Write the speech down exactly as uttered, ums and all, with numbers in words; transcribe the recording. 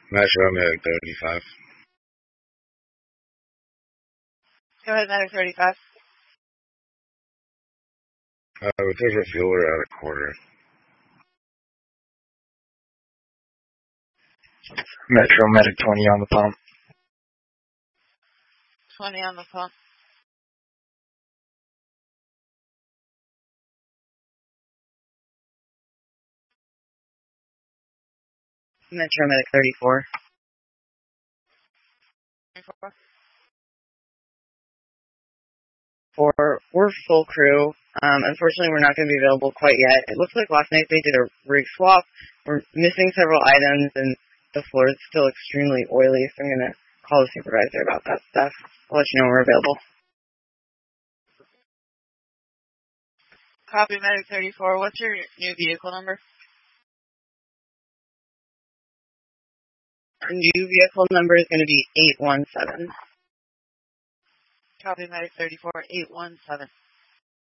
Metro Medic thirty-five. Go ahead, Medic thirty-five. Uh, we took a fuel, we're at a quarter. Metro Medic twenty on the pump. twenty on the pump. Metro Medic thirty-four. thirty-four. Four, we're full crew. Um, unfortunately, we're not going to be available quite yet. It looks like last night they did a rig swap. We're missing several items, and the floor is still extremely oily, so I'm going to call the supervisor about that stuff. I'll let you know when we're available. Copy, Medic thirty-four. What's your new vehicle number? Our new vehicle number is going to be eight one seven. Copy, Medic thirty-four. eight one seven.